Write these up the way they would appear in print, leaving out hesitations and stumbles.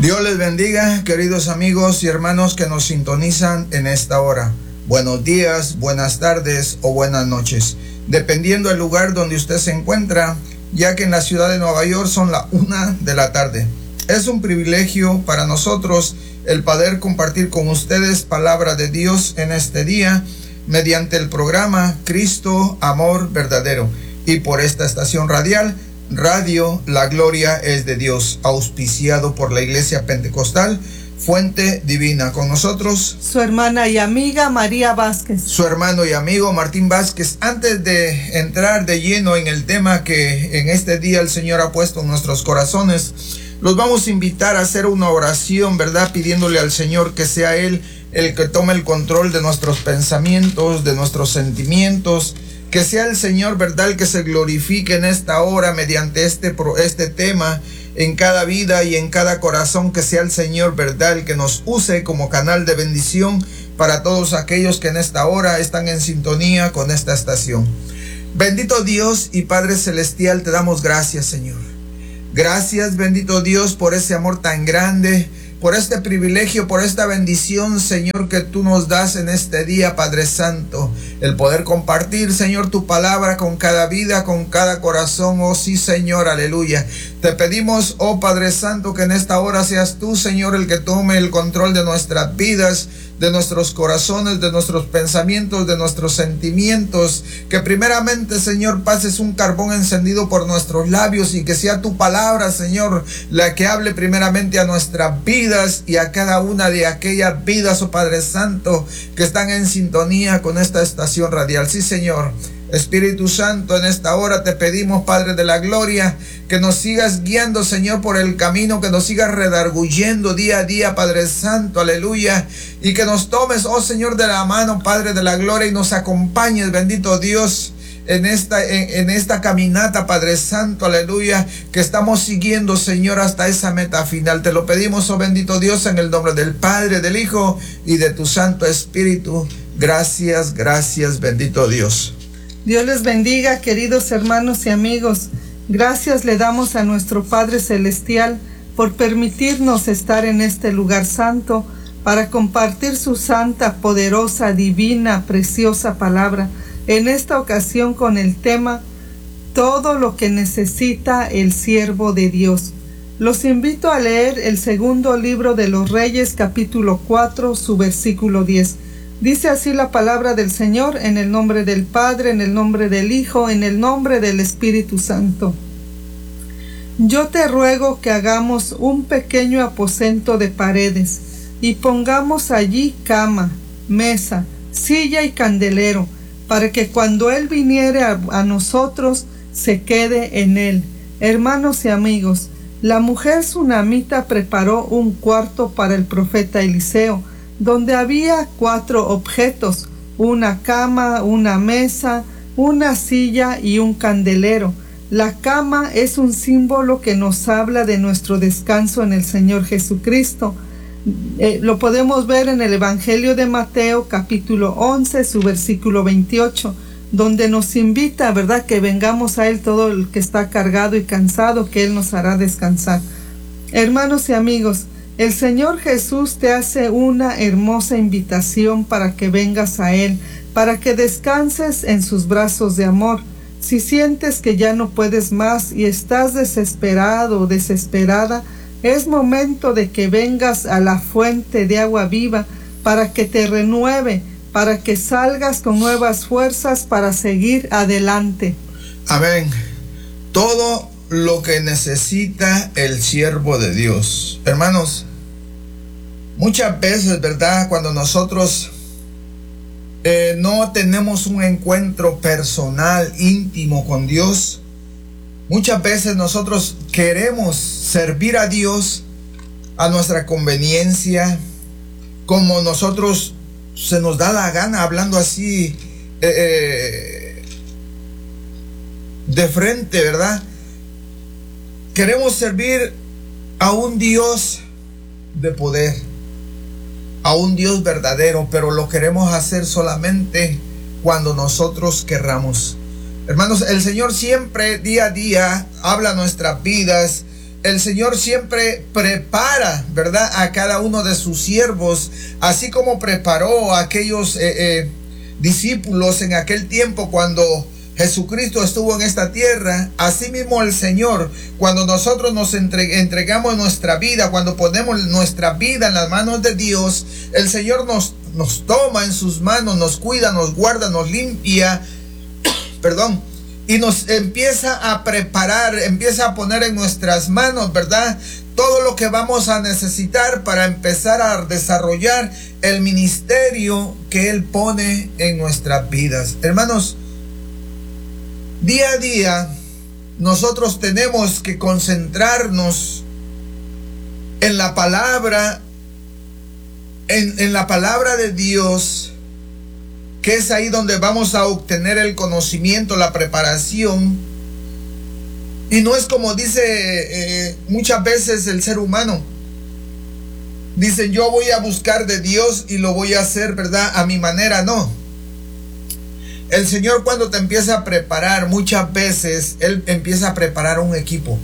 Dios les bendiga, queridos amigos y hermanos que nos sintonizan en esta hora. Buenos días, buenas tardes o buenas noches, dependiendo del lugar donde usted se encuentra, ya que en la ciudad de Nueva York son las 1 de la tarde. Es un privilegio para nosotros el poder compartir con ustedes palabra de Dios en este día mediante el programa Cristo Amor Verdadero y por esta estación radial Radio La Gloria es de Dios, auspiciado por la Iglesia Pentecostal Fuente Divina. Con nosotros su hermana y amiga María Vázquez, su hermano y amigo Martín Vázquez. Antes de entrar de lleno en el tema que en este día el Señor ha puesto en nuestros corazones, los vamos a invitar a hacer una oración, ¿verdad? Pidiéndole al Señor que sea Él el que tome el control de nuestros pensamientos, de nuestros sentimientos. Que sea el Señor, ¿verdad?, el que se glorifique en esta hora mediante este tema en cada vida y en cada corazón. Que sea el Señor, ¿verdad?, el que nos use como canal de bendición para todos aquellos que en esta hora están en sintonía con esta estación. Bendito Dios y Padre Celestial, te damos gracias, Señor. Gracias, bendito Dios, por ese amor tan grande, por este privilegio, por esta bendición, Señor, que tú nos das en este día, Padre Santo. El poder compartir, Señor, tu palabra con cada vida, con cada corazón. Oh sí, Señor, aleluya. Te pedimos, oh Padre Santo, que en esta hora seas tú, Señor, el que tome el control de nuestras vidas, de nuestros corazones, de nuestros pensamientos, de nuestros sentimientos. Que primeramente, Señor, pases un carbón encendido por nuestros labios y que sea tu palabra, Señor, la que hable primeramente a nuestras vidas y a cada una de aquellas vidas, oh Padre Santo, que están en sintonía con esta estación radial. Sí, Señor. Espíritu Santo, en esta hora te pedimos, Padre de la Gloria, que nos sigas guiando, Señor, por el camino, que nos sigas redarguyendo día a día, Padre Santo, aleluya, y que nos tomes, oh Señor, de la mano, Padre de la Gloria, y nos acompañes, bendito Dios, en esta caminata, Padre Santo, aleluya, que estamos siguiendo, Señor, hasta esa meta final. Te lo pedimos, oh bendito Dios, en el nombre del Padre, del Hijo y de tu Santo Espíritu. Gracias, gracias, bendito Dios. Dios les bendiga, queridos hermanos y amigos. Gracias le damos a nuestro Padre Celestial por permitirnos estar en este lugar santo para compartir su santa, poderosa, divina, preciosa palabra. En esta ocasión con el tema todo lo que necesita el siervo de Dios. Los invito a leer el segundo libro de los Reyes, capítulo 4, su versículo 10. Dice así la palabra del Señor, en el nombre del Padre, en el nombre del Hijo, en el nombre del Espíritu Santo. Yo te ruego que hagamos un pequeño aposento de paredes y pongamos allí cama, mesa, silla y candelero, para que cuando Él viniere a nosotros se quede en él. Hermanos y amigos, la mujer sunamita preparó un cuarto para el profeta Eliseo, donde había 4 objetos: una cama, una mesa, una silla y un candelero. La cama es un símbolo que nos habla de nuestro descanso en el Señor Jesucristo. Lo podemos ver en el Evangelio de Mateo, capítulo 11, su versículo 28, donde nos invita, ¿verdad?, que vengamos a Él todo el que está cargado y cansado, que Él nos hará descansar. Hermanos y amigos, el Señor Jesús te hace una hermosa invitación para que vengas a Él, para que descanses en sus brazos de amor. Si sientes que ya no puedes más y estás desesperado o desesperada, es momento de que vengas a la fuente de agua viva para que te renueve, para que salgas con nuevas fuerzas para seguir adelante. Amén. Todo lo que necesita el siervo de Dios. Hermanos, muchas veces, ¿verdad?, cuando nosotros no tenemos un encuentro personal, íntimo con Dios, muchas veces nosotros queremos servir a Dios a nuestra conveniencia, como nosotros se nos da la gana, hablando así de frente, ¿verdad? Queremos servir a un Dios de poder, a un Dios verdadero, pero lo queremos hacer solamente cuando nosotros querramos. Hermanos, el Señor siempre, día a día, habla a nuestras vidas el Señor siempre prepara, ¿verdad?, a cada uno de sus siervos, así como preparó a aquellos discípulos en aquel tiempo cuando Jesucristo estuvo en esta tierra. Asimismo el Señor, cuando nosotros nos entregamos nuestra vida, cuando ponemos nuestra vida en las manos de Dios, el Señor nos toma en sus manos, nos cuida, nos guarda, nos limpia, perdón, y nos empieza a preparar, empieza a poner en nuestras manos, ¿verdad?, todo lo que vamos a necesitar para empezar a desarrollar el ministerio que Él pone en nuestras vidas. Hermanos, día a día nosotros tenemos que concentrarnos en la palabra, en la palabra de Dios, que es ahí donde vamos a obtener el conocimiento, la preparación. Y no es como dice muchas veces el ser humano. Dicen, yo voy a buscar de Dios y lo voy a hacer, ¿verdad?, a mi manera. No. El Señor, cuando te empieza a preparar, muchas veces Él empieza a preparar un equipo.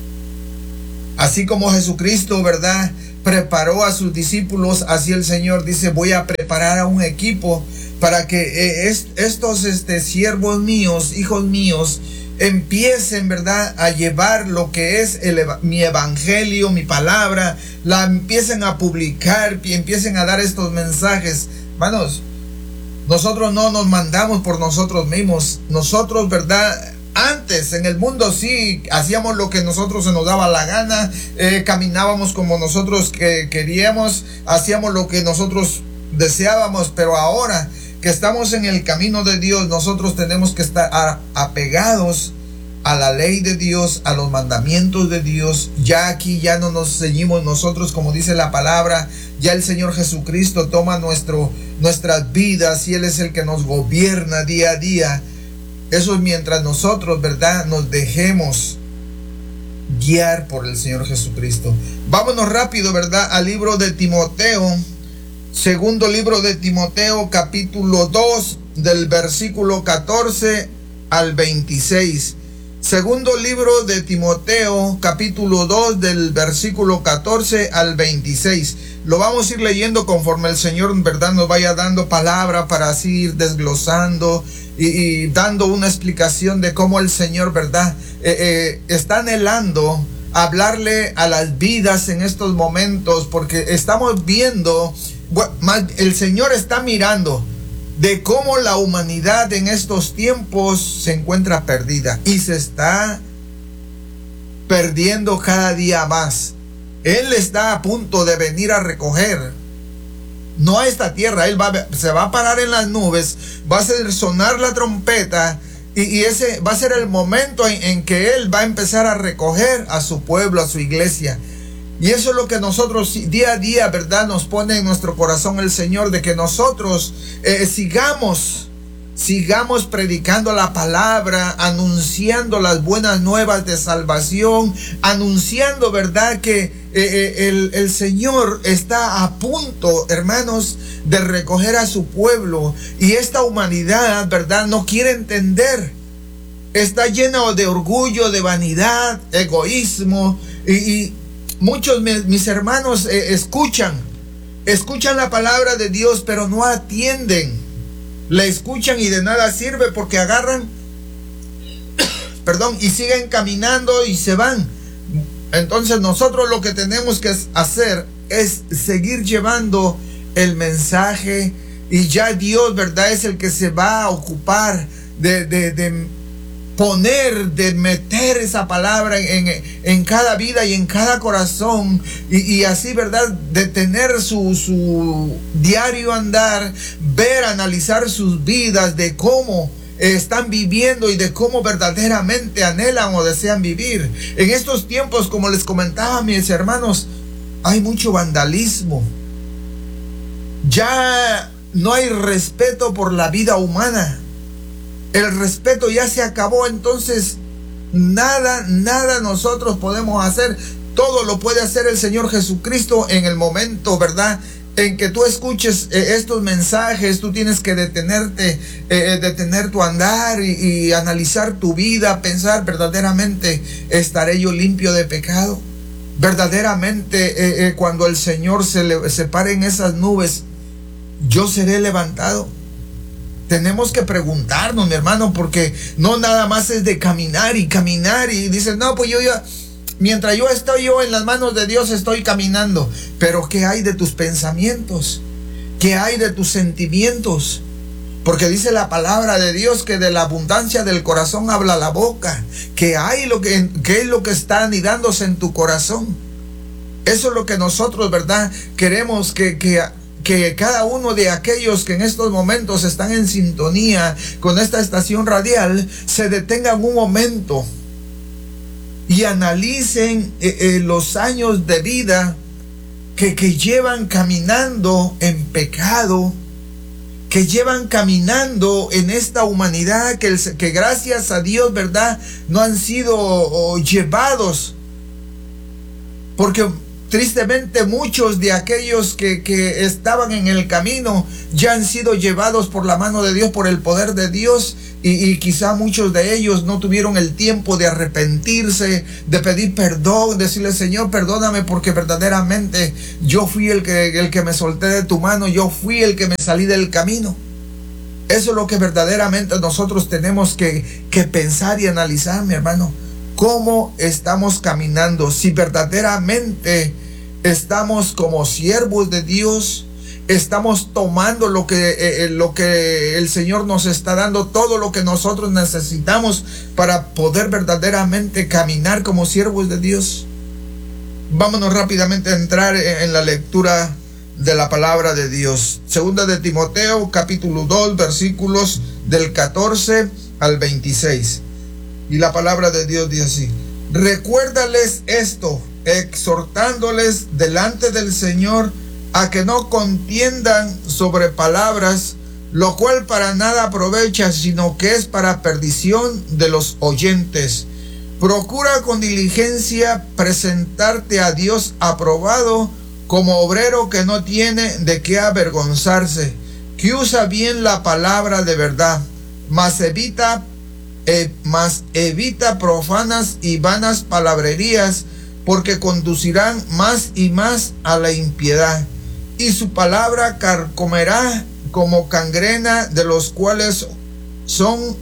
Así como Jesucristo, ¿verdad?, preparó a sus discípulos, así el Señor dice, voy a preparar a un equipo para que estos siervos míos, hijos míos, empiecen, ¿verdad?, a llevar lo que es mi evangelio, mi palabra, la empiecen a publicar y empiecen a dar estos mensajes. Hermanos, nosotros no nos mandamos por nosotros mismos. Nosotros, ¿verdad?, antes en el mundo sí hacíamos lo que nosotros se nos daba la gana, caminábamos como nosotros queríamos, hacíamos lo que nosotros deseábamos, pero ahora que estamos en el camino de Dios, nosotros tenemos que estar apegados a la ley de Dios, a los mandamientos de Dios. Ya aquí ya no nos ceñimos nosotros, como dice la palabra, ya el Señor Jesucristo toma nuestras vidas y Él es el que nos gobierna día a día. Eso es mientras nosotros, ¿verdad?, nos dejemos guiar por el Señor Jesucristo. Vámonos rápido, ¿verdad?, al libro de Timoteo. Segundo libro de Timoteo, capítulo 2, del versículo 14 al 26. Segundo libro de Timoteo, capítulo 2, del versículo 14 al 26. Lo vamos a ir leyendo conforme el Señor, ¿verdad?, nos vaya dando palabra para así ir desglosando y dando una explicación de cómo el Señor, ¿verdad?, está anhelando hablarle a las vidas en estos momentos, porque estamos viendo, el Señor está mirando de cómo la humanidad en estos tiempos se encuentra perdida y se está perdiendo cada día más. Él está a punto de venir a recoger, no a esta tierra. Él se va a parar en las nubes, va a hacer sonar la trompeta y ese va a ser el momento en que Él va a empezar a recoger a su pueblo, a su iglesia. Y eso es lo que nosotros día a día, ¿verdad?, nos pone en nuestro corazón el Señor, de que nosotros sigamos predicando la palabra, anunciando las buenas nuevas de salvación, anunciando, ¿verdad?, que el Señor está a punto, hermanos, de recoger a su pueblo. Y esta humanidad, ¿verdad?, no quiere entender. Está llena de orgullo, de vanidad, egoísmo, y muchos mis hermanos escuchan la palabra de Dios, pero no atienden. La escuchan y de nada sirve, porque agarran, y siguen caminando y se van. Entonces nosotros lo que tenemos que hacer es seguir llevando el mensaje, y ya Dios, ¿verdad?, es el que se va a ocupar de meter esa palabra en cada vida y en cada corazón, y así, ¿verdad?, de tener su diario andar, ver, analizar sus vidas, de cómo están viviendo y de cómo verdaderamente anhelan o desean vivir. En estos tiempos, como les comentaba, mis hermanos, hay mucho vandalismo. Ya no hay respeto por la vida humana. El respeto ya se acabó. Entonces nada nosotros podemos hacer. Todo lo puede hacer el Señor Jesucristo en el momento, ¿verdad?, en que tú escuches estos mensajes. Tú tienes que detenerte, detener tu andar y analizar tu vida, pensar verdaderamente, ¿estaré yo limpio de pecado? verdaderamente cuando el Señor se pare en esas nubes, yo seré levantado. Tenemos que preguntarnos, mi hermano, porque no nada más es de caminar y dices, no, pues yo ya, mientras yo estoy en las manos de Dios estoy caminando. Pero ¿qué hay de tus pensamientos? ¿Qué hay de tus sentimientos? Porque dice la palabra de Dios que de la abundancia del corazón habla la boca. ¿Qué es lo que está anidándose en tu corazón? Eso es lo que nosotros, ¿verdad? Queremos que cada uno de aquellos que en estos momentos están en sintonía con esta estación radial se detengan un momento y analicen los años de vida que llevan caminando en pecado, que llevan caminando en esta humanidad, que gracias a Dios, ¿verdad?, no han sido llevados, porque tristemente muchos de aquellos que estaban en el camino ya han sido llevados por la mano de Dios, por el poder de Dios, y quizá muchos de ellos no tuvieron el tiempo de arrepentirse, de pedir perdón, decirle, Señor, perdóname porque verdaderamente yo fui el que me solté de tu mano, yo fui el que me salí del camino. Eso es lo que verdaderamente nosotros tenemos que pensar y analizar, mi hermano. ¿Cómo estamos caminando? Si verdaderamente estamos como siervos de Dios, estamos tomando lo que el Señor nos está dando, todo lo que nosotros necesitamos para poder verdaderamente caminar como siervos de Dios. Vámonos rápidamente a entrar en la lectura de la palabra de Dios. Segunda de Timoteo, capítulo 2, versículos del 14 al 26. Y la palabra de Dios dice así: recuérdales esto, exhortándoles delante del Señor a que no contiendan sobre palabras, lo cual para nada aprovecha, sino que es para perdición de los oyentes. Procura con diligencia presentarte a Dios aprobado, como obrero que no tiene de qué avergonzarse, que usa bien la palabra de verdad, mas evita profanas y vanas palabrerías, porque conducirán más y más a la impiedad, y su palabra carcomerá como gangrena, de los cuales son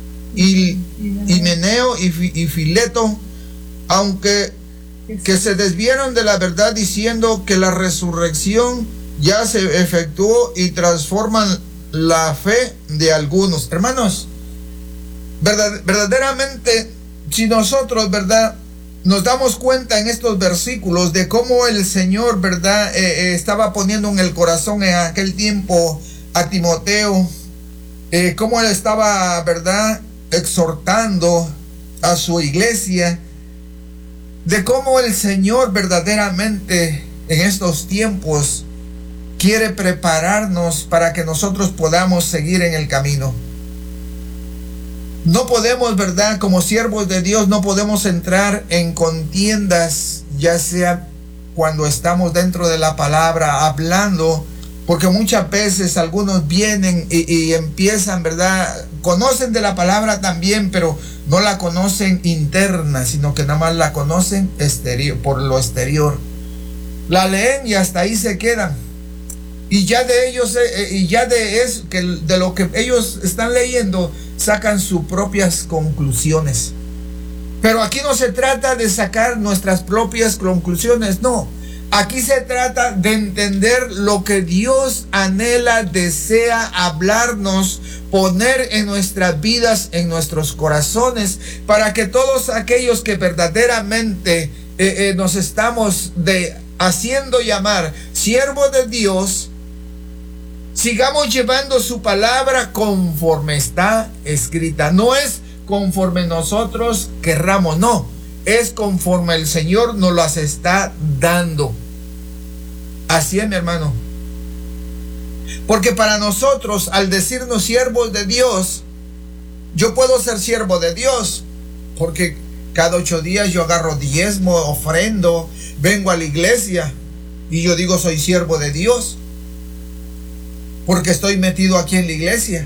Himeneo y Fileto, aunque que se desvieron de la verdad, diciendo que la resurrección ya se efectuó, y transforman la fe de algunos. Hermanos, verdaderamente, si nosotros, ¿verdad?, nos damos cuenta en estos versículos de cómo el Señor, ¿verdad?, estaba poniendo en el corazón en aquel tiempo a Timoteo, cómo él estaba, ¿verdad?, exhortando a su iglesia, de cómo el Señor verdaderamente en estos tiempos quiere prepararnos para que nosotros podamos seguir en el camino. No podemos, ¿verdad?, como siervos de Dios, no podemos entrar en contiendas, ya sea cuando estamos dentro de la palabra hablando, porque muchas veces algunos vienen y empiezan, ¿verdad?, conocen de la palabra también, pero no la conocen interna, sino que nada más la conocen por lo exterior. La leen y hasta ahí se quedan. Y ya de ellos, de lo que ellos están leyendo, sacan sus propias conclusiones. Pero aquí no se trata de sacar nuestras propias conclusiones, no. Aquí se trata de entender lo que Dios anhela, desea hablarnos, poner en nuestras vidas, en nuestros corazones, para que todos aquellos que verdaderamente nos estamos haciendo llamar siervos de Dios, sigamos llevando su palabra conforme está escrita. No es conforme nosotros querramos, no. Es conforme el Señor nos las está dando. Así es, mi hermano. Porque para nosotros, al decirnos siervos de Dios, yo puedo ser siervo de Dios, porque cada 8 días yo agarro diezmo, ofrendo, vengo a la iglesia y yo digo soy siervo de Dios, porque estoy metido aquí en la iglesia.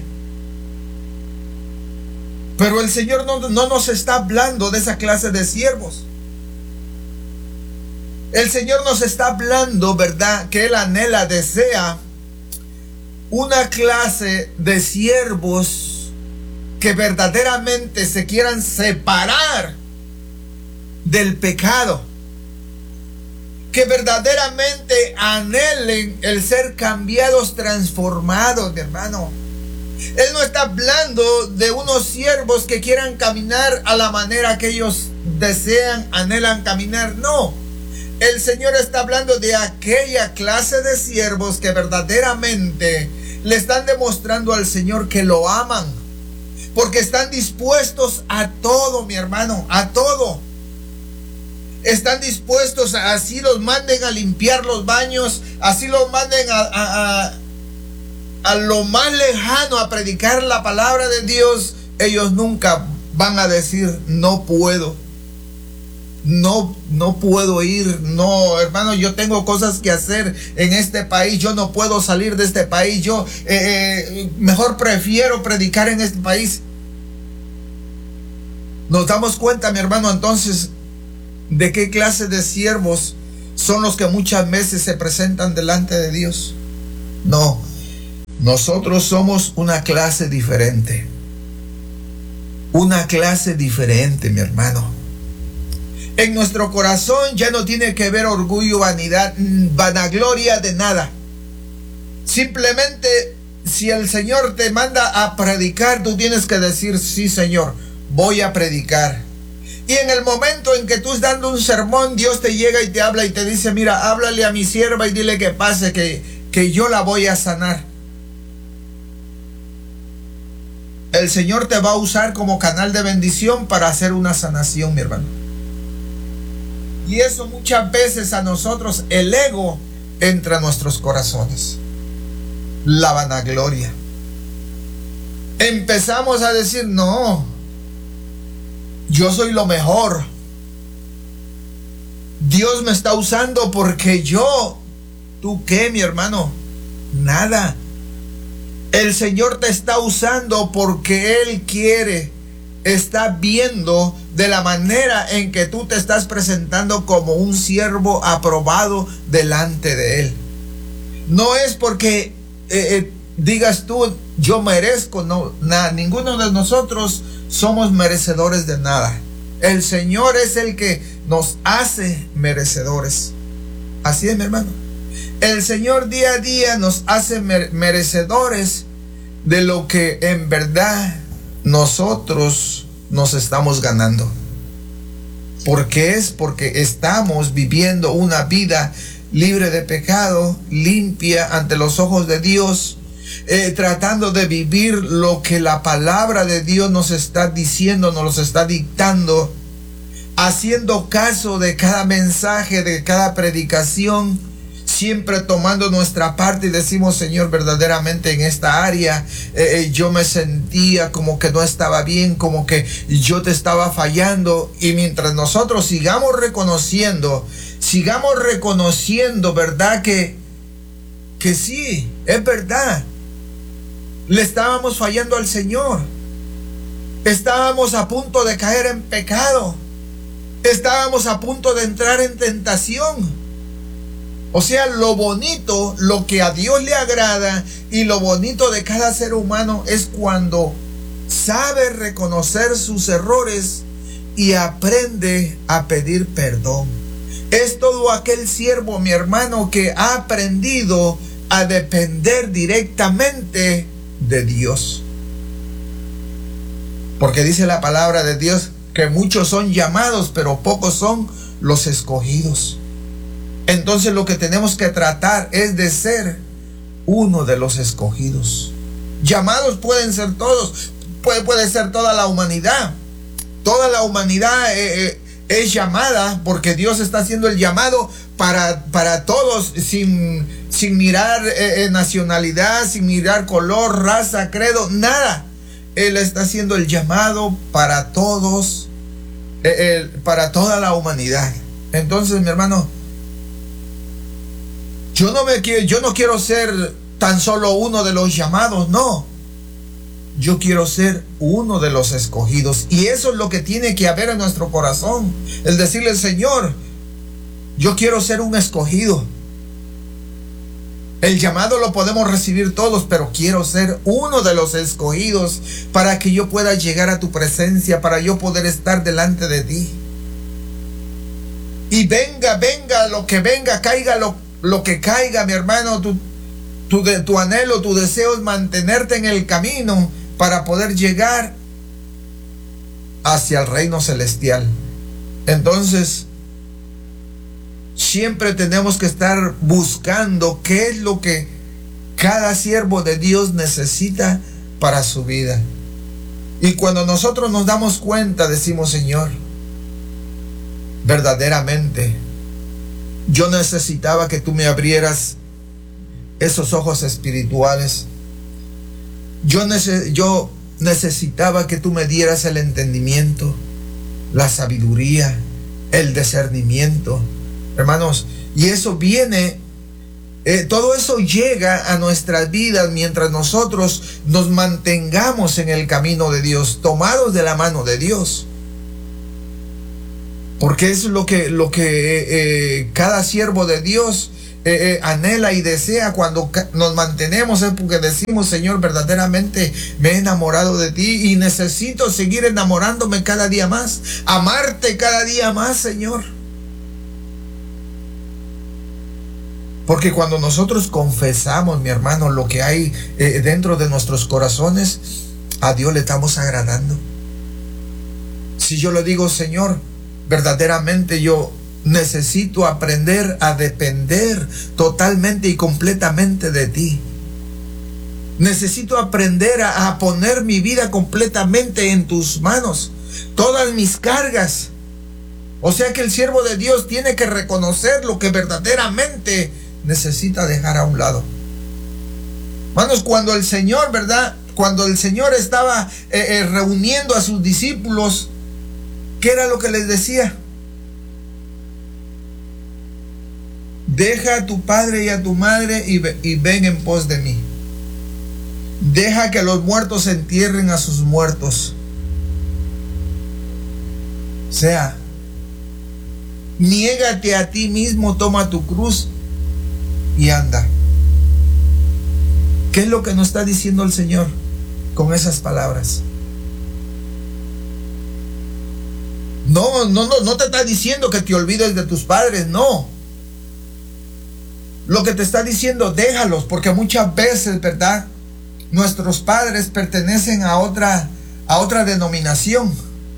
Pero el Señor no nos está hablando de esa clase de siervos. El Señor nos está hablando, ¿verdad? Que Él anhela, desea una clase de siervos que verdaderamente se quieran separar del pecado, que verdaderamente anhelen el ser cambiados, transformados, mi hermano. Él no está hablando de unos siervos que quieran caminar a la manera que ellos desean, anhelan caminar. No, el Señor está hablando de aquella clase de siervos que verdaderamente le están demostrando al Señor que lo aman, porque están dispuestos a todo, mi hermano, a todo. Están dispuestos a, así los manden a limpiar los baños, así los manden a lo más lejano a predicar la palabra de Dios. Ellos nunca van a decir no puedo, no puedo ir, no, hermano, yo tengo cosas que hacer en este país, yo no puedo salir de este país, yo mejor prefiero predicar en este país. Nos damos cuenta, mi hermano, entonces, de qué clase de siervos son los que muchas veces se presentan delante de Dios. No, nosotros somos una clase diferente. Una clase diferente, mi hermano. En nuestro corazón ya no tiene que ver orgullo, vanidad, vanagloria de nada. Simplemente, si el Señor te manda a predicar, tú tienes que decir, sí, Señor, voy a predicar. Y en el momento en que tú estás dando un sermón, Dios te llega y te habla y te dice, mira, háblale a mi sierva y dile que pase, que yo la voy a sanar. El Señor te va a usar como canal de bendición para hacer una sanación, mi hermano. Y eso muchas veces a nosotros, el ego entra a nuestros corazones. La vanagloria. Empezamos a decir, no, yo soy lo mejor. Dios me está usando porque yo. ¿Tú qué, mi hermano? Nada. El Señor te está usando porque Él quiere. Está viendo de la manera en que tú te estás presentando como un siervo aprobado delante de Él. No es porque digas tú, yo merezco. No, nada, ninguno de nosotros somos merecedores de nada. El Señor es el que nos hace merecedores. Así es, mi hermano. El Señor día a día nos hace merecedores de lo que en verdad nosotros nos estamos ganando. ¿Por qué es? Porque estamos viviendo una vida libre de pecado, limpia ante los ojos de Dios, tratando de vivir lo que la palabra de Dios nos está diciendo, nos está dictando, haciendo caso de cada mensaje, de cada predicación, siempre tomando nuestra parte y decimos, Señor, verdaderamente en esta área yo me sentía como que no estaba bien, como que yo te estaba fallando. Y mientras nosotros sigamos reconociendo, ¿verdad? Que sí, es verdad. Le estábamos fallando al Señor. Estábamos a punto de caer en pecado. Estábamos a punto de entrar en tentación. O sea, lo bonito, lo que a Dios le agrada y lo bonito de cada ser humano es cuando sabe reconocer sus errores y aprende a pedir perdón. Es todo aquel siervo, mi hermano, que ha aprendido a depender directamente de Dios. Porque dice la palabra de Dios que muchos son llamados, pero pocos son los escogidos. Entonces lo que tenemos que tratar es de ser uno de los escogidos. Llamados pueden ser todos, puede ser toda la humanidad. Toda la humanidad es llamada porque Dios está haciendo el llamado para todos, sin mirar nacionalidad, sin mirar color, raza, credo, nada. Él está haciendo el llamado para todos, para toda la humanidad. Entonces, mi hermano, yo no quiero ser tan solo uno de los llamados, no. Yo quiero ser uno de los escogidos. Y eso es lo que tiene que haber en nuestro corazón. El decirle, Señor, Yo quiero ser un escogido. El llamado lo podemos recibir todos, pero quiero ser uno de los escogidos para que yo pueda llegar a tu presencia, para yo poder estar delante de ti. Y venga lo que venga, caiga lo que caiga, mi hermano, tu anhelo, tu deseo es mantenerte en el camino para poder llegar hacia el reino celestial. Entonces, siempre tenemos que estar buscando qué es lo que cada siervo de Dios necesita para su vida. Y cuando nosotros nos damos cuenta, decimos: Señor, verdaderamente yo necesitaba que tú me abrieras esos ojos espirituales. Yo necesitaba que tú me dieras el entendimiento, la sabiduría, el discernimiento. Hermanos, y eso viene, todo eso llega a nuestras vidas mientras nosotros nos mantengamos en el camino de Dios, tomados de la mano de Dios. Porque es lo que cada siervo de Dios anhela y desea cuando nos mantenemos, es porque decimos: Señor, verdaderamente me he enamorado de ti y necesito seguir enamorándome cada día más, amarte cada día más, Señor. Porque cuando nosotros confesamos, mi hermano, lo que hay dentro de nuestros corazones, a Dios le estamos agradando. Si yo le digo: Señor, verdaderamente yo necesito aprender a depender totalmente y completamente de ti. Necesito aprender a poner mi vida completamente en tus manos, todas mis cargas. O sea que el siervo de Dios tiene que reconocer lo que verdaderamente necesita dejar a un lado. Hermanos, cuando el Señor, ¿verdad? Cuando el Señor estaba reuniendo a sus discípulos, ¿qué era lo que les decía? Deja a tu padre y a tu madre y ven en pos de mí. Deja que los muertos entierren a sus muertos. O sea, niégate a ti mismo, toma tu cruz y anda. ¿Qué es lo que nos está diciendo el Señor con esas palabras? No te está diciendo que te olvides de tus padres, no. Lo que te está diciendo: déjalos, porque muchas veces, ¿verdad?, nuestros padres pertenecen a otra denominación.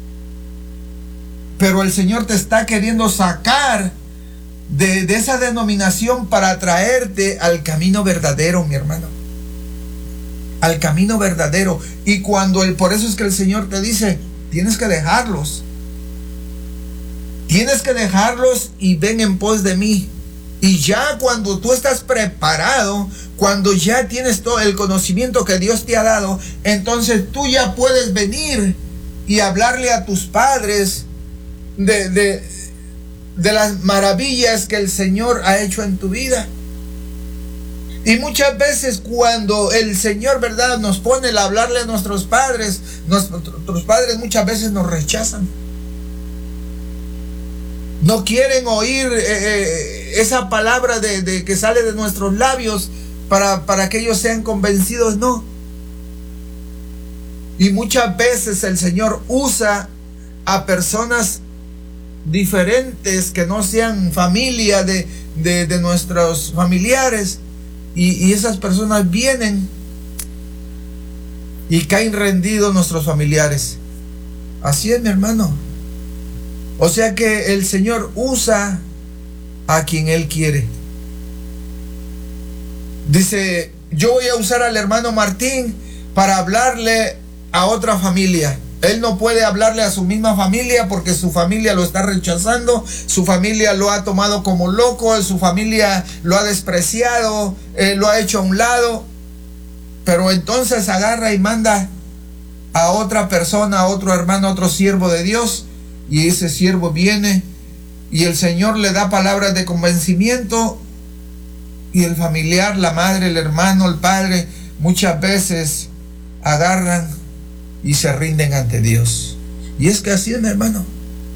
Pero el Señor te está queriendo sacar de esa denominación para traerte al camino verdadero, mi hermano. Al camino verdadero. Y por eso es que el Señor te dice: tienes que dejarlos. Tienes que dejarlos y ven en pos de mí. Y ya cuando tú estás preparado, cuando ya tienes todo el conocimiento que Dios te ha dado, entonces tú ya puedes venir y hablarle a tus padres de las maravillas que el Señor ha hecho en tu vida. Y muchas veces cuando el Señor, ¿verdad?, nos pone el hablarle a nuestros padres muchas veces nos rechazan. No quieren oír esa palabra de que sale de nuestros labios para que ellos sean convencidos, no. Y muchas veces el Señor usa a personas diferentes que no sean familia de nuestros familiares, y esas personas vienen y caen rendidos nuestros familiares. Así es, mi hermano. O sea que el Señor usa a quien Él quiere. Dice: yo voy a usar al hermano Martín para hablarle a otra familia. Él no puede hablarle a su misma familia porque su familia lo está rechazando, su familia lo ha tomado como loco, su familia lo ha despreciado, lo ha hecho a un lado. Pero entonces agarra y manda a otra persona, a otro hermano, a otro siervo de Dios, y ese siervo viene y el Señor le da palabras de convencimiento, y el familiar, la madre, el hermano, el padre, muchas veces agarran y se rinden ante Dios. Y es que así es, mi hermano.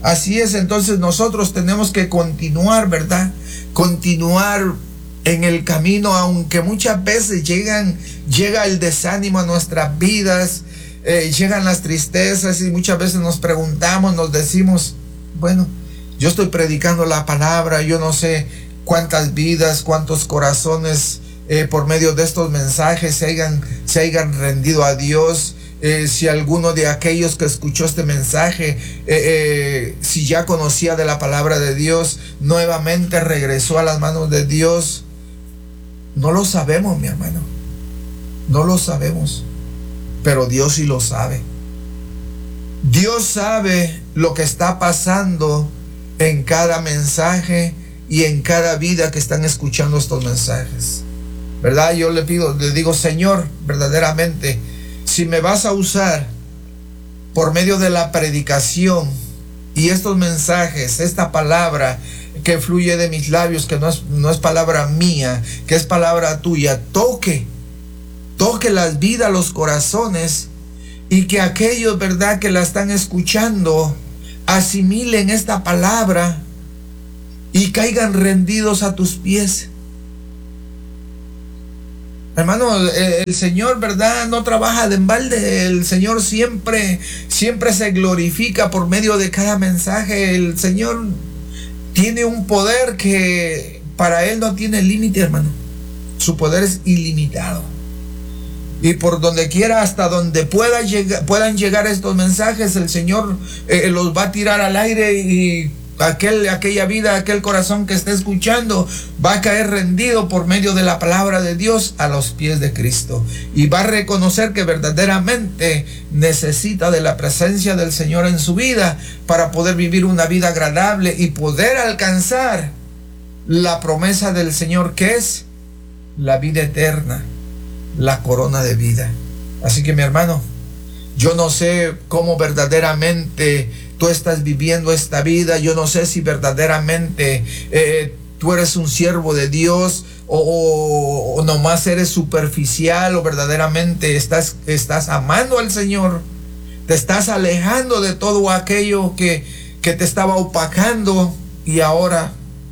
Así es, entonces nosotros tenemos que continuar, ¿verdad? Continuar en el camino, aunque muchas veces llega el desánimo a nuestras vidas, llegan las tristezas y muchas veces nos preguntamos, nos decimos, bueno, yo estoy predicando la palabra, yo no sé cuántas vidas, cuántos corazones por medio de estos mensajes se hayan rendido a Dios. Si alguno de aquellos que escuchó este mensaje, si ya conocía de la palabra de Dios, nuevamente regresó a las manos de Dios. No lo sabemos, mi hermano. No lo sabemos. Pero Dios sí lo sabe. Dios sabe lo que está pasando en cada mensaje y en cada vida que están escuchando estos mensajes, ¿verdad? Yo le digo, Señor, verdaderamente, si me vas a usar por medio de la predicación y estos mensajes, esta palabra que fluye de mis labios, que no es palabra mía, que es palabra tuya, toque las vidas, los corazones, y que aquellos, ¿verdad?, que la están escuchando asimilen esta palabra y caigan rendidos a tus pies. Hermano, el Señor, ¿verdad?, no trabaja de embalde. El Señor siempre se glorifica por medio de cada mensaje. El Señor tiene un poder que para Él no tiene límite, hermano. Su poder es ilimitado. Y por donde quiera, hasta donde puedan llegar estos mensajes, el Señor los va a tirar al aire, y aquella vida, aquel corazón que esté escuchando va a caer rendido por medio de la palabra de Dios a los pies de Cristo, y va a reconocer que verdaderamente necesita de la presencia del Señor en su vida para poder vivir una vida agradable y poder alcanzar la promesa del Señor, que es la vida eterna, la corona de vida. Así que, mi hermano, yo no sé cómo verdaderamente tú estás viviendo esta vida. Yo no sé si verdaderamente tú eres un siervo de Dios, o nomás eres superficial, o verdaderamente estás amando al Señor. Te estás alejando de todo aquello que te estaba opacando, y ahora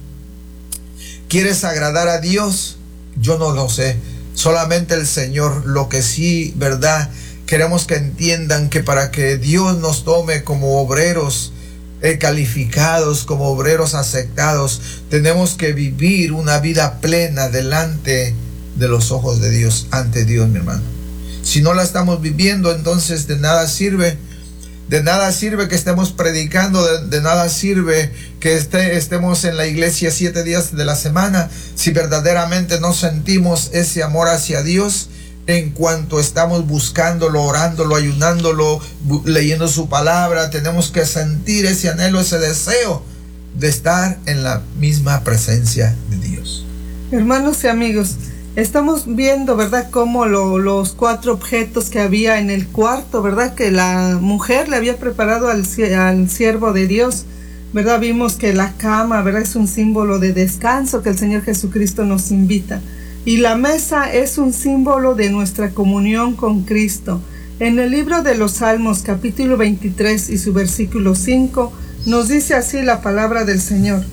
quieres agradar a Dios. Yo no lo sé. Solamente el Señor. Lo que sí, ¿verdad?, queremos que entiendan que para que Dios nos tome como obreros calificados, como obreros aceptados, tenemos que vivir una vida plena delante de los ojos de Dios, ante Dios, mi hermano. Si no la estamos viviendo, entonces de nada sirve. De nada sirve que estemos predicando, de nada sirve que estemos en la iglesia 7 días de la semana, si verdaderamente no sentimos ese amor hacia Dios. En cuanto estamos buscándolo, orándolo, ayunándolo, leyendo su palabra, tenemos que sentir ese anhelo, ese deseo de estar en la misma presencia de Dios. Hermanos y amigos, estamos viendo, ¿verdad?, cómo los 4 objetos que había en el cuarto, ¿verdad?, que la mujer le había preparado al siervo de Dios, ¿verdad? Vimos que la cama, ¿verdad?, es un símbolo de descanso que el Señor Jesucristo nos invita. Y la mesa es un símbolo de nuestra comunión con Cristo. En el libro de los Salmos, capítulo 23 y su versículo 5, nos dice así la palabra del Señor: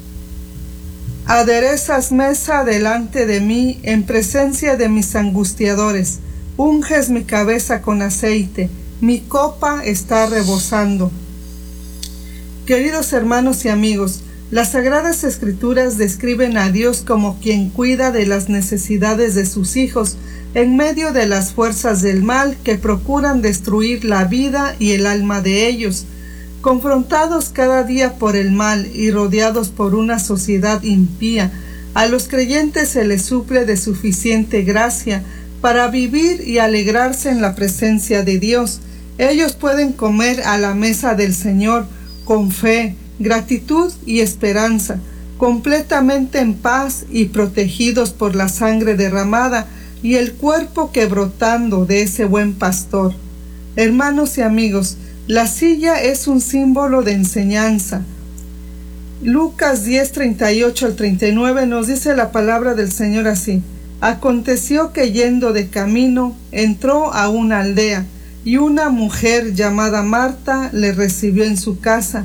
aderezas mesa delante de mí en presencia de mis angustiadores, unges mi cabeza con aceite, mi copa está rebosando. Queridos hermanos y amigos, las Sagradas Escrituras describen a Dios como quien cuida de las necesidades de sus hijos en medio de las fuerzas del mal que procuran destruir la vida y el alma de ellos. Confrontados cada día por el mal y rodeados por una sociedad impía, a los creyentes se les suple de suficiente gracia para vivir y alegrarse en la presencia de Dios. Ellos pueden comer a la mesa del Señor con fe, gratitud y esperanza, completamente en paz y protegidos por la sangre derramada y el cuerpo que brotando de ese buen pastor. Hermanos y amigos, la silla es un símbolo de enseñanza. Lucas 10, 38 al 39 nos dice la palabra del Señor así: aconteció que yendo de camino entró a una aldea, y una mujer llamada Marta le recibió en su casa.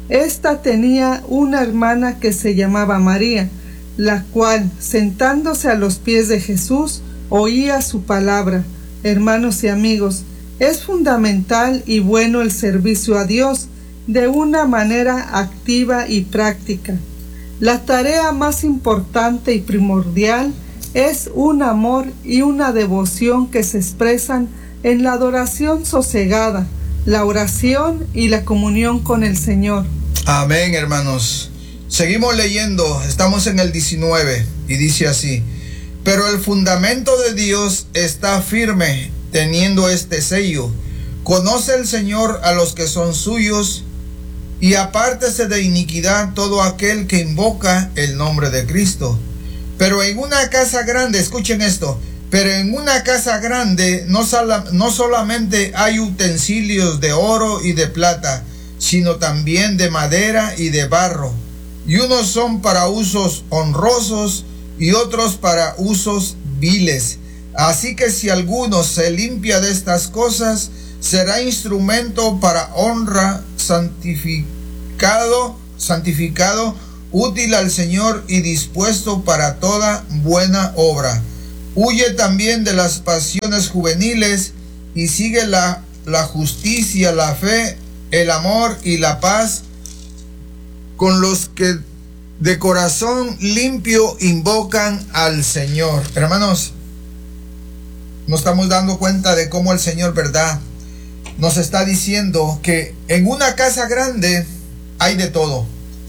Esta tenía una hermana que se llamaba María, la cual, sentándose a los pies de Jesús, oía su palabra. Hermanos y amigos, es fundamental y bueno el servicio a Dios de una manera activa y práctica. La tarea más importante y primordial es un amor y una devoción que se expresan en la adoración sosegada, la oración y la comunión con el Señor. Amén, hermanos. Seguimos leyendo, estamos en el 19 y dice así: pero el fundamento de Dios está firme, teniendo este sello: conoce el Señor a los que son suyos, y apártese de iniquidad todo aquel que invoca el nombre de Cristo. Pero en una casa grande, escuchen esto, pero en una casa grande no solamente hay utensilios de oro y de plata, sino también de madera y de barro, y unos son para usos honrosos y otros para usos viles. Así que si alguno se limpia de estas cosas, será instrumento para honra, santificado, útil al Señor y dispuesto para toda buena obra. Huye también de las pasiones juveniles y sigue la justicia, la fe, el amor y la paz con los que de corazón limpio invocan al Señor. Hermanos, nos estamos dando cuenta de cómo el Señor, ¿verdad?, nos está diciendo que en una casa grande hay de todo.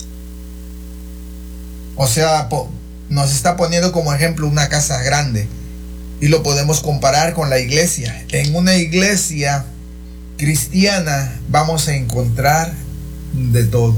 O sea, nos está poniendo como ejemplo una casa grande, y lo podemos comparar con la iglesia. En una iglesia cristiana vamos a encontrar de todo.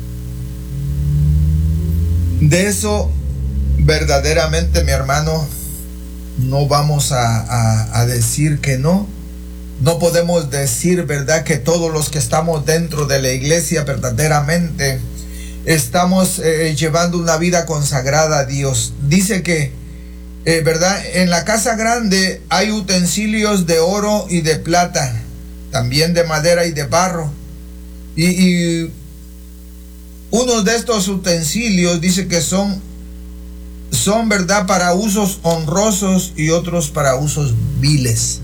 De eso verdaderamente, mi hermano, no vamos a decir que no. No podemos decir, ¿verdad?, que todos los que estamos dentro de la iglesia verdaderamente estamos llevando una vida consagrada a Dios. Dice que, ¿verdad?, en la casa grande hay utensilios de oro y de plata, también de madera y de barro. Y uno de estos utensilios dice que son, ¿verdad?, para usos honrosos y otros para usos viles.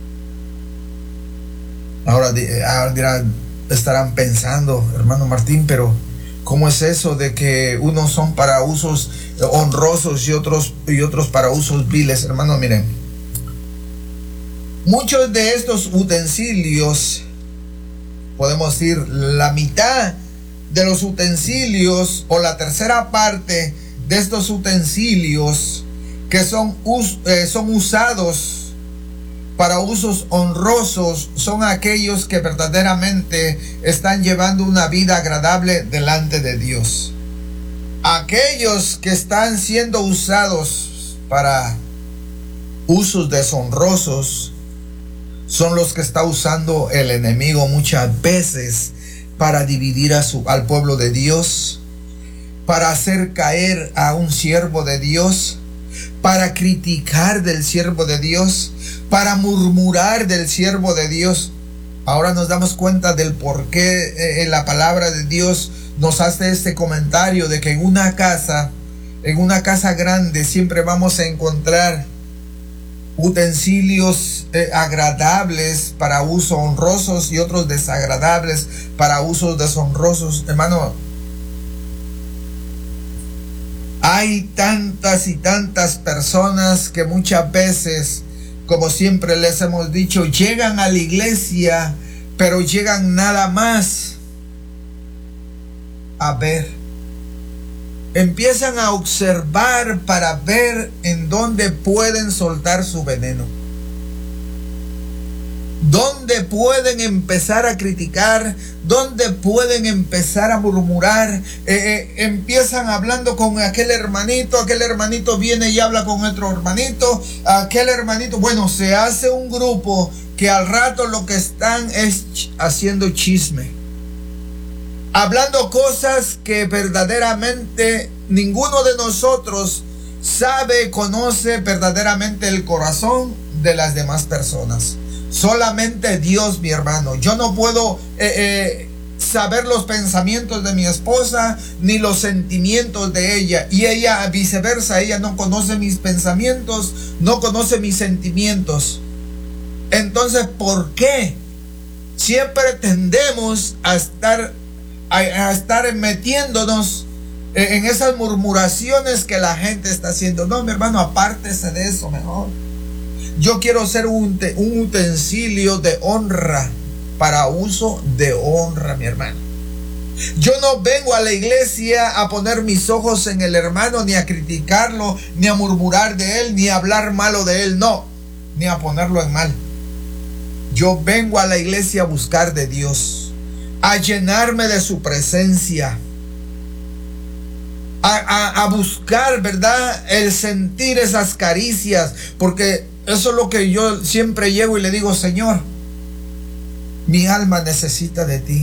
Ahora estarán pensando, hermano Martín, pero ¿cómo es eso de que unos son para usos honrosos y otros para usos viles? Hermano, miren, muchos de estos utensilios, podemos decir la mitad de los utensilios o la tercera parte de estos utensilios que son usados para usos honrosos, son aquellos que verdaderamente están llevando una vida agradable delante de Dios. Aquellos que están siendo usados para usos deshonrosos son los que está usando el enemigo muchas veces para dividir al pueblo de Dios, para hacer caer a un siervo de Dios, para criticar del siervo de Dios, para murmurar del siervo de Dios. Ahora nos damos cuenta del por qué en la palabra de Dios nos hace este comentario de que en una casa grande siempre vamos a encontrar utensilios agradables para uso honrosos y otros desagradables para usos deshonrosos. Hermano, hay tantas y tantas personas que muchas veces, como siempre les hemos dicho, llegan a la iglesia, pero llegan nada más a ver. Empiezan a observar para ver en dónde pueden soltar su veneno, dónde pueden empezar a criticar, dónde pueden empezar a murmurar. Empiezan hablando con aquel hermanito viene y habla con otro hermanito, aquel hermanito, bueno, se hace un grupo que al rato lo que están es haciendo chisme, hablando cosas que verdaderamente ninguno de nosotros conoce verdaderamente el corazón de las demás personas. Solamente Dios, mi hermano. Yo no puedo saber los pensamientos de mi esposa ni los sentimientos de ella. Y ella viceversa, ella no conoce mis pensamientos, no conoce mis sentimientos. Entonces, ¿por qué siempre tendemos a estar metiéndonos en esas murmuraciones que la gente está haciendo? No, mi hermano, apártese de eso mejor. Yo quiero ser un utensilio de honra, para uso de honra, mi hermano. Yo no vengo a la iglesia a poner mis ojos en el hermano, ni a criticarlo, ni a murmurar de él, ni a hablar malo de él, no, ni a ponerlo en mal. Yo vengo a la iglesia a buscar de Dios, a llenarme de su presencia, a buscar, ¿verdad?, el sentir esas caricias, porque eso es lo que yo siempre llego y le digo: Señor, mi alma necesita de ti,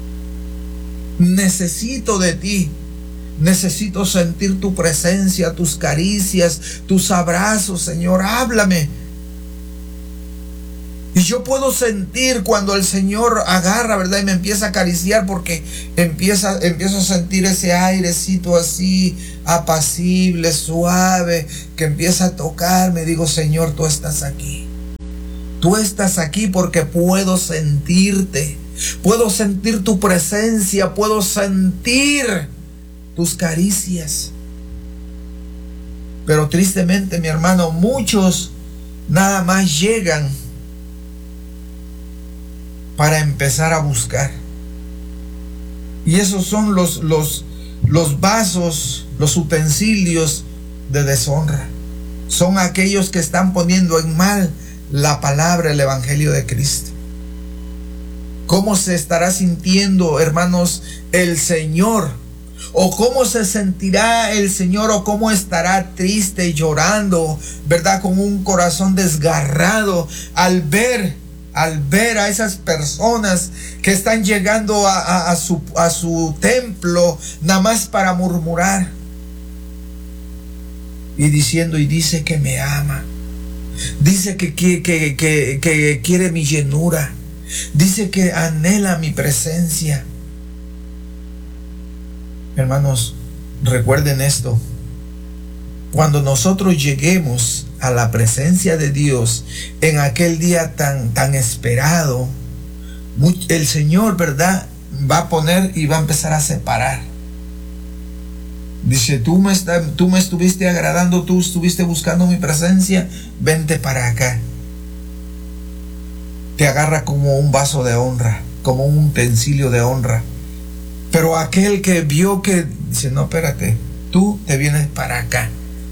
necesito de ti, necesito sentir tu presencia, tus caricias, tus abrazos. Señor, háblame. Y yo puedo sentir cuando el Señor agarra, ¿verdad?, y me empieza a acariciar, porque empiezo a sentir ese airecito así, apacible, suave, que empieza a tocarme. Digo: Señor, tú estás aquí. Tú estás aquí porque puedo sentirte. Puedo sentir tu presencia. Puedo sentir tus caricias. Pero tristemente, mi hermano, muchos nada más llegan para empezar a buscar. Y esos son los vasos, los utensilios de deshonra. Son aquellos que están poniendo en mal la palabra, el evangelio de Cristo. ¿Cómo se estará sintiendo, hermanos, el Señor? ¿O cómo se sentirá el Señor? ¿O cómo estará triste, llorando, verdad, con un corazón desgarrado al ver a esas personas que están llegando a su templo nada más para murmurar y diciendo: y dice que me ama, dice que quiere mi llenura, dice que anhela mi presencia? Hermanos, recuerden esto: cuando nosotros lleguemos a la presencia de Dios en aquel día tan esperado, el Señor, ¿verdad?, va a poner y va a empezar a separar. Dice: tú me estuviste agradando, tú estuviste buscando mi presencia, vente para acá. Te agarra como un vaso de honra, como un utensilio de honra. Pero aquel que vio que dice: no, espérate, tú te vienes para acá.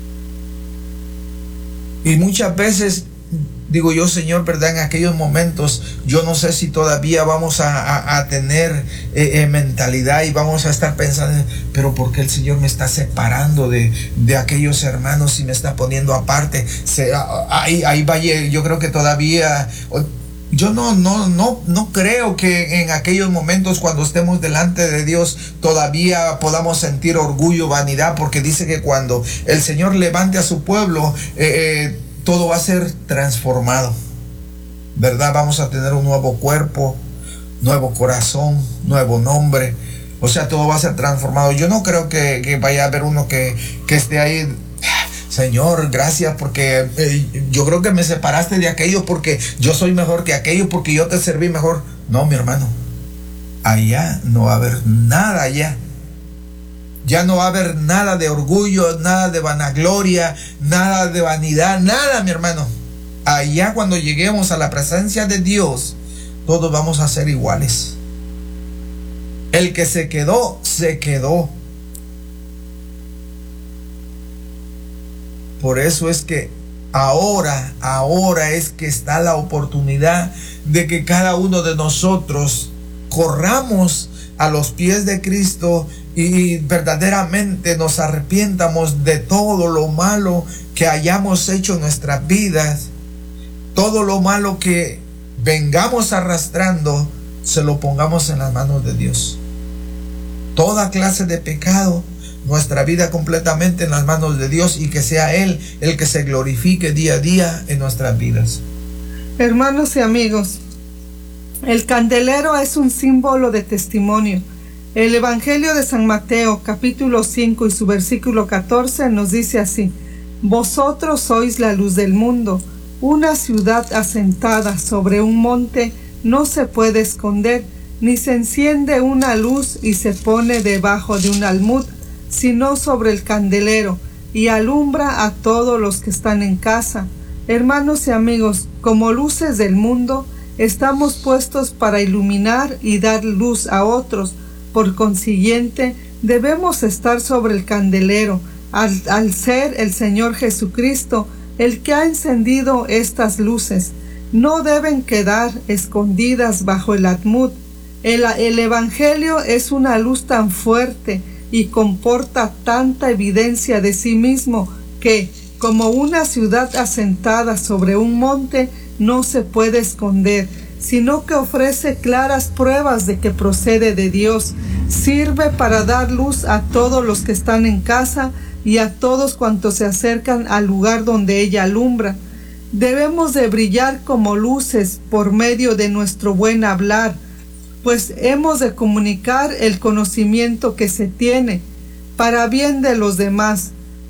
Y muchas veces digo yo: Señor, ¿verdad?, en aquellos momentos yo no sé si todavía vamos a tener mentalidad y vamos a estar pensando: pero ¿por qué el Señor me está separando de aquellos hermanos y me está poniendo aparte? Ahí vaya, yo creo que todavía... Yo no creo que en aquellos momentos, cuando estemos delante de Dios, todavía podamos sentir orgullo, vanidad, porque dice que cuando el Señor levante a su pueblo, todo va a ser transformado, ¿verdad? Vamos a tener un nuevo cuerpo, nuevo corazón, nuevo nombre. O sea, todo va a ser transformado. Yo no creo que vaya a haber uno que esté ahí: Señor, gracias, porque yo creo que me separaste de aquello porque yo soy mejor que aquello, porque yo te serví mejor. No, mi hermano, allá no va a haber nada allá. Ya no va a haber nada de orgullo, nada de vanagloria, nada de vanidad, nada, mi hermano. Allá, cuando lleguemos a la presencia de Dios, todos vamos a ser iguales. El que se quedó, se quedó. Por eso es que ahora es que está la oportunidad de que cada uno de nosotros corramos a los pies de Cristo y verdaderamente nos arrepientamos de todo lo malo que hayamos hecho en nuestras vidas. Todo lo malo que vengamos arrastrando, se lo pongamos en las manos de Dios. Toda clase de pecado, nuestra vida completamente en las manos de Dios, y que sea Él el que se glorifique día a día en nuestras vidas. Hermanos y amigos, El candelero es un símbolo de testimonio. El Evangelio de San Mateo, capítulo 5 y su versículo 14 nos dice así: Vosotros sois la luz del mundo. Una ciudad asentada sobre un monte no se puede esconder, ni se enciende una luz y se pone debajo de un almud, sino sobre el candelero, y alumbra a todos los que están en casa. Hermanos y amigos, como luces del mundo, estamos puestos para iluminar y dar luz a otros. Por consiguiente, debemos estar sobre el candelero, al ser el Señor Jesucristo el que ha encendido estas luces. No deben quedar escondidas bajo el almud. El Evangelio es una luz tan fuerte y comporta tanta evidencia de sí mismo que, como una ciudad asentada sobre un monte, no se puede esconder, sino que ofrece claras pruebas de que procede de Dios. Sirve para dar luz a todos los que están en casa y a todos cuantos se acercan al lugar donde ella alumbra. Debemos de brillar como luces por medio de nuestro buen hablar, pues hemos de comunicar el conocimiento que se tiene para bien de los demás.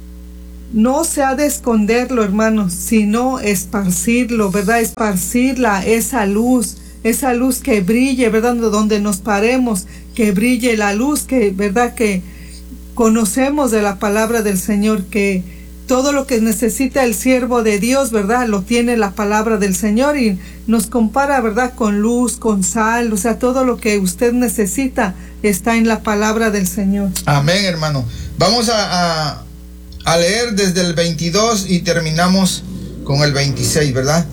No se ha de esconderlo, hermanos, sino esparcirlo, ¿verdad? Esparcirla, esa luz que brille, ¿verdad? Donde nos paremos, que brille la luz, que, ¿verdad? Que conocemos de la palabra del Señor, que todo lo que necesita el siervo de Dios, ¿verdad? Lo tiene la palabra del Señor y nos compara, ¿verdad? Con luz, con sal, o sea, todo lo que usted necesita está en la palabra del Señor. Amén, hermano. Vamos a leer desde el 22 y terminamos con el 26, ¿verdad?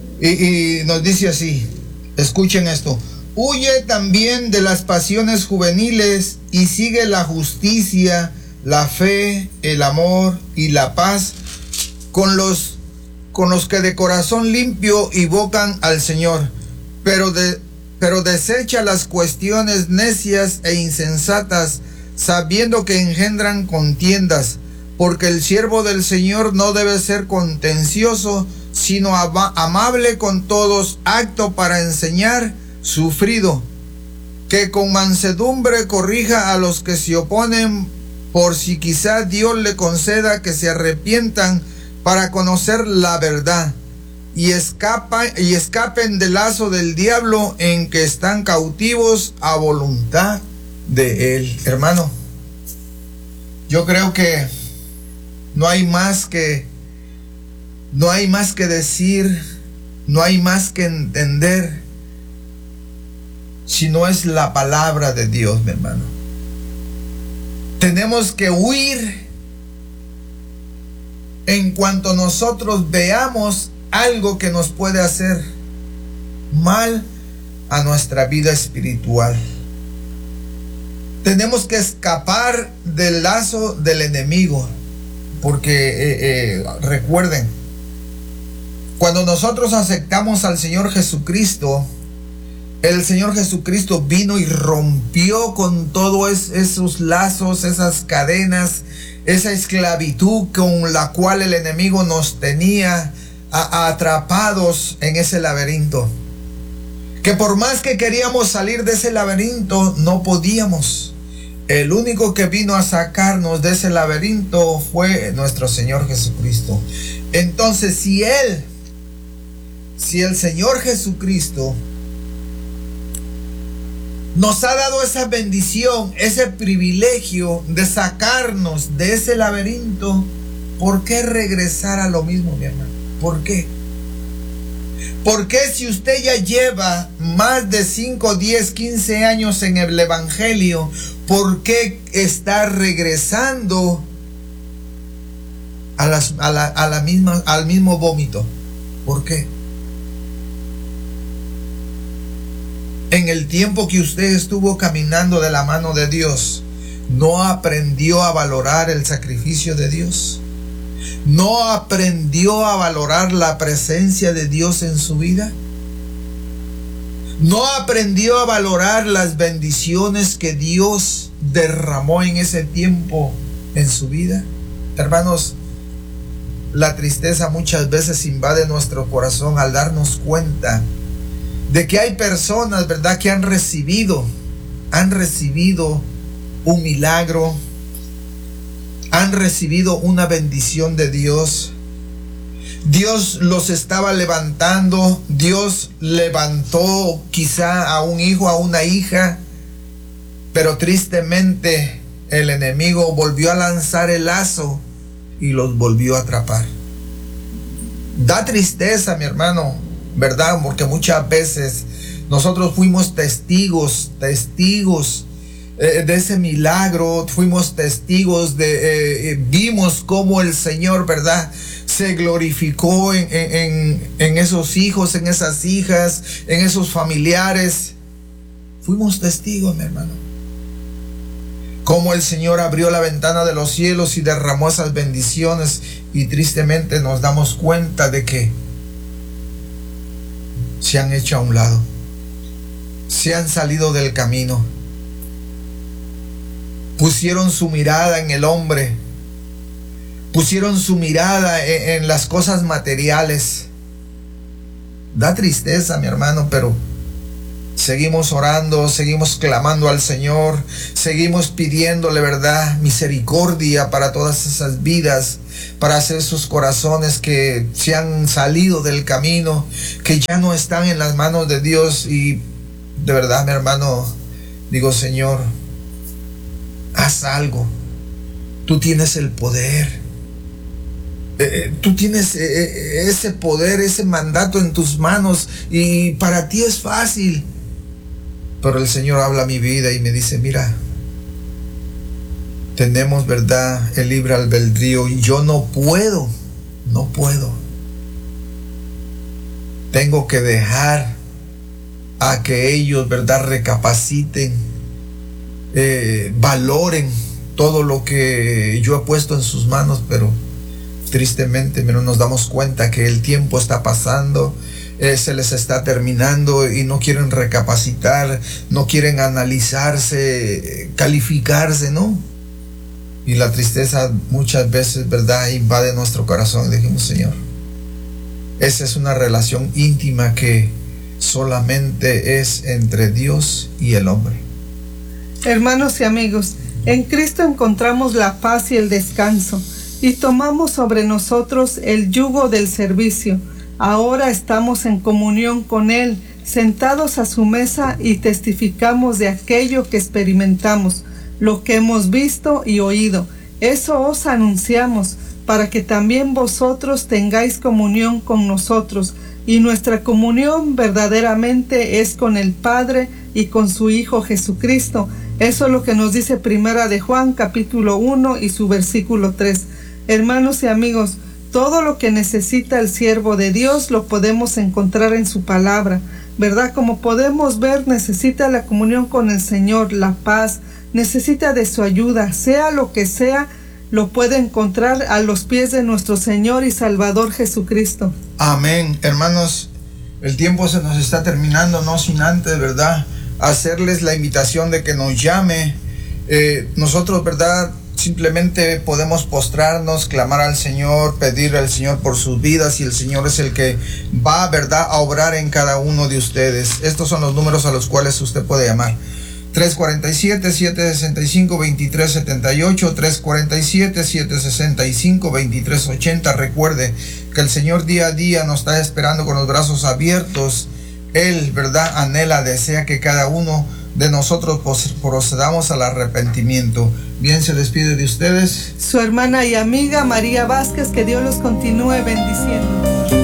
Y nos dice así, escuchen esto: huye también de las pasiones juveniles y sigue la justicia, la fe, el amor y la paz con los que de corazón limpio invocan al Señor, pero desecha las cuestiones necias e insensatas, sabiendo que engendran contiendas, porque el siervo del Señor no debe ser contencioso, sino amable con todos, apto para enseñar, sufrido, que con mansedumbre corrija a los que se oponen, por si quizá Dios le conceda que se arrepientan para conocer la verdad y escapen del lazo del diablo en que están cautivos a voluntad de él. Hermano, yo creo que no hay más que decir, no hay más que entender, si no es la palabra de Dios, mi hermano. Tenemos que huir en cuanto nosotros veamos algo que nos puede hacer mal a nuestra vida espiritual. Tenemos que escapar del lazo del enemigo, porque recuerden, cuando nosotros aceptamos al Señor Jesucristo, el Señor Jesucristo vino y rompió con todos esos lazos, esas cadenas, esa esclavitud con la cual el enemigo nos tenía atrapados en ese laberinto. Que por más que queríamos salir de ese laberinto, no podíamos. El único que vino a sacarnos de ese laberinto fue nuestro Señor Jesucristo. Entonces, si el Señor Jesucristo nos ha dado esa bendición, ese privilegio de sacarnos de ese laberinto, ¿por qué regresar a lo mismo, mi hermano? ¿Por qué? Porque si usted ya lleva más de 5, 10, 15 años en el Evangelio, ¿por qué está regresando al mismo vómito? ¿Por qué? En el tiempo que usted estuvo caminando de la mano de Dios, ¿no aprendió a valorar el sacrificio de Dios? ¿No aprendió a valorar la presencia de Dios en su vida? ¿No aprendió a valorar las bendiciones que Dios derramó en ese tiempo en su vida? Hermanos, la tristeza muchas veces invade nuestro corazón al darnos cuenta de que hay personas, ¿verdad?, que han recibido un milagro, han recibido una bendición de Dios. Dios los estaba levantando, Dios levantó quizá a un hijo, a una hija, pero tristemente el enemigo volvió a lanzar el lazo y los volvió a atrapar. Da tristeza, mi hermano, ¿verdad? Porque muchas veces nosotros fuimos testigos de ese milagro, fuimos testigos vimos cómo el Señor, ¿verdad?, se glorificó en esos hijos, en esas hijas, en esos familiares. Fuimos testigos, mi hermano, cómo el Señor abrió la ventana de los cielos y derramó esas bendiciones, y tristemente nos damos cuenta de que se han hecho a un lado, se han salido del camino, pusieron su mirada en el hombre, pusieron su mirada en las cosas materiales. Da tristeza, mi hermano, pero seguimos orando, seguimos clamando al Señor, seguimos pidiéndole, ¿verdad?, misericordia para todas esas vidas, para hacer sus corazones que se han salido del camino, que ya no están en las manos de Dios. Y de verdad, mi hermano, digo, Señor, haz algo. Tú tienes el poder. Tú tienes ese poder, ese mandato en tus manos, y para ti es fácil. Pero el Señor habla a mi vida y me dice: mira, tenemos, ¿verdad?, el libre albedrío, y yo no puedo. Tengo que dejar a que ellos, ¿verdad?, recapaciten, valoren todo lo que yo he puesto en sus manos. Pero tristemente, pero nos damos cuenta que el tiempo está pasando, se les está terminando, y no quieren recapacitar, no quieren analizarse, calificarse, ¿no? Y la tristeza muchas veces, ¿verdad?, invade nuestro corazón. Dijimos: Señor, esa es una relación íntima que solamente es entre Dios y el hombre. Hermanos y amigos, en Cristo encontramos la paz y el descanso, y tomamos sobre nosotros el yugo del servicio. Ahora estamos en comunión con Él, sentados a su mesa, y testificamos de aquello que experimentamos, lo que hemos visto y oído. Eso os anunciamos, para que también vosotros tengáis comunión con nosotros. Y nuestra comunión verdaderamente es con el Padre y con su Hijo Jesucristo. Eso es lo que nos dice Primera de Juan, capítulo 1 y su versículo 3. Hermanos y amigos, todo lo que necesita el siervo de Dios lo podemos encontrar en su palabra, ¿verdad? Como podemos ver, necesita la comunión con el Señor, la paz, necesita de su ayuda, sea lo que sea, lo puede encontrar a los pies de nuestro Señor y Salvador Jesucristo. Amén. Hermanos, el tiempo se nos está terminando, no sin antes, ¿verdad?, hacerles la invitación de que nos llame. Nosotros, ¿verdad?, simplemente podemos postrarnos, clamar al Señor, pedir al Señor por sus vidas, y el Señor es el que va, ¿verdad?, a obrar en cada uno de ustedes. Estos son los números a los cuales usted puede llamar: 347-765-2378, 347-765-2380. Recuerde que el Señor día a día nos está esperando con los brazos abiertos. Él, ¿verdad?, anhela, desea que cada uno de nosotros procedamos al arrepentimiento. Bien, se despide de ustedes su hermana y amiga María Vázquez. Que Dios los continúe bendiciendo.